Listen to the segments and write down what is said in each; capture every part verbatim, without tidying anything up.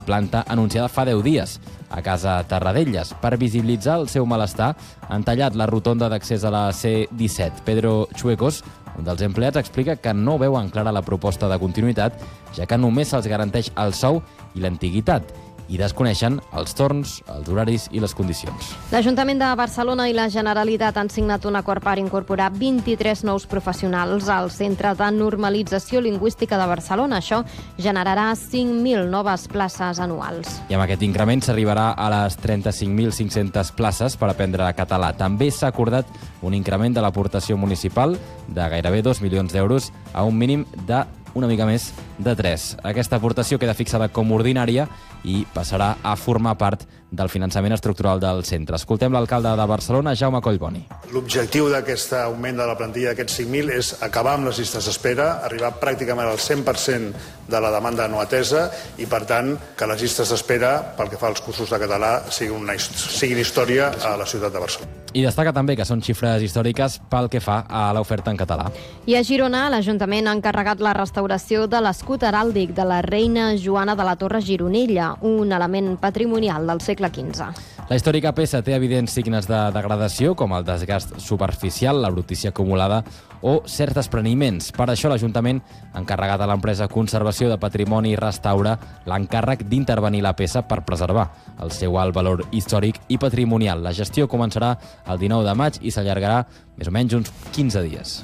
planta anunciada fa deu dies a Casa Tarradellas. Per visibilitzar el seu malestar, han tallat la rotonda d'accés a la C disset. Pedro Chuecos, un dels empleats, explica que no veuen clara la proposta de continuïtat, ja que només se'ls garanteix el sou i l'antiguitat, i desconeixen els torns, els horaris i les condicions. L'Ajuntament de Barcelona i la Generalitat han signat un acord per incorporar vint-i-tres nous professionals al Centre de Normalització Lingüística de Barcelona. Això generarà cinc mil noves places anuals. I amb aquest increment s'arribarà a les trenta-cinc mil cinc-centes places per aprendre català. També s'ha acordat un increment de l'aportació municipal de gairebé dos milions d'euros a un mínim de una mica més de tres. Aquesta aportació queda fixada com ordinària i passarà a formar part del finançament estructural del centre. Escoltem l'alcalde de Barcelona, Jaume Collboni. L'objectiu d'aquest augment de la plantilla d'aquests cinc mil és acabar amb les llistes d'espera, arribar pràcticament al cent per cent de la demanda no atesa i, per tant, que les llistes d'espera, pel que fa als cursos de català, siguin, una, siguin història a la ciutat de Barcelona. I destaca també que són xifres històriques pel que fa a l'oferta en català. I a Girona, l'Ajuntament ha encarregat la restauració de l'escut heràldic de la reina Joana de la Torre Gironella, un element patrimonial del segle quinze. La històrica peça té evidents signes de degradació, com el desgast superficial, la brutícia acumulada o certs despreniments. Per això l'Ajuntament ha encarregat a l'empresa Conservació de Patrimoni i Restaura l'encàrrec d'intervenir la peça per preservar el seu alt valor històric i patrimonial. La gestió començarà el dinou de maig i s'allargarà més o menys uns quinze dies.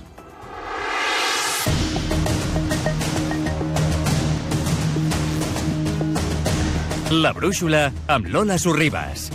La brúixola amb Lola Sorribas.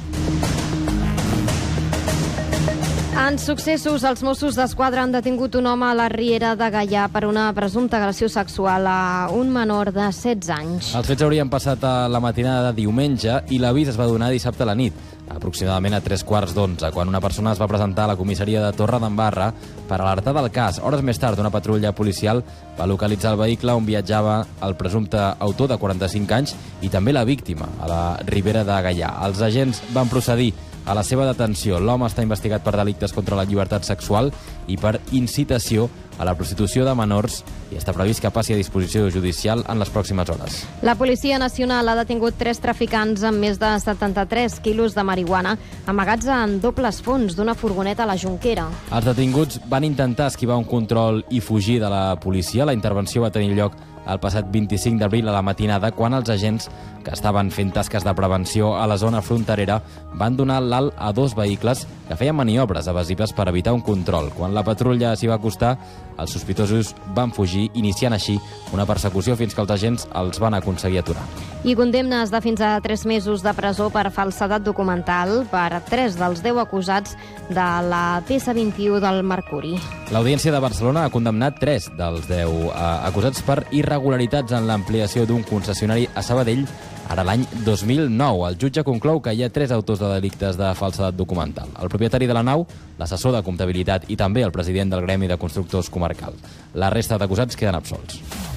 En successos, els Mossos d'Esquadra han detingut un home a la Riera de Gaià per una presumpta agressió sexual a un menor de setze anys. Els fets haurien passat a la matinada de diumenge i l'avís es va donar dissabte a la nit, aproximadament a tres quarts d'onze, quan una persona es va presentar a la comissaria de Torredembarra per alertar del cas. Hores més tard, una patrulla policial va localitzar el vehicle on viatjava el presumpte autor de quaranta-cinc anys i també la víctima, a la Ribera de Gaià. Els agents van procedir a la seva detenció. L'home està investigat per delictes contra la llibertat sexual i per incitació a la prostitució de menors i està previst que passi a disposició judicial en les pròximes hores. La Policia Nacional ha detingut tres traficants amb més de setanta-tres quilos de marihuana amagats en dobles fons d'una furgoneta a la Jonquera. Els detinguts van intentar esquivar un control i fugir de la policia. La intervenció va tenir lloc el passat vint-i-cinc d'abril a la matinada, quan els agents que estaven fent tasques de prevenció a la zona fronterera van donar l'alt a dos vehicles que feien maniobres evasives per evitar un control. Quan la patrulla s'hi va acostar, els sospitosos van fugir, iniciant així una persecució fins que els agents els van aconseguir aturar. I condemnes de fins a tres mesos de presó per falsedat documental per tres dels deu acusats de la peça vint-i-u del Mercuri. L'Audiència de Barcelona ha condemnat tres dels deu eh, acusats per irregularitats en l'ampliació d'un concessionari a Sabadell ara l'any dos mil nou. El jutge conclou que hi ha tres autors de delictes de falsedat documental: el propietari de la nau, l'assessor de comptabilitat i també el president del Gremi de Constructors Comarcal. La resta d'acusats queden absolts.